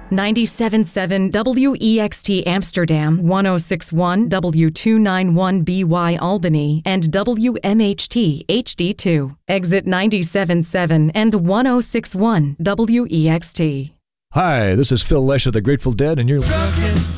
97.7 WEXT Amsterdam, 106.1 W291BY Albany, and WMHT HD2. Exit 97.7 and 106.1 WEXT. Hi, this is Phil Lesh of the Grateful Dead, and you're...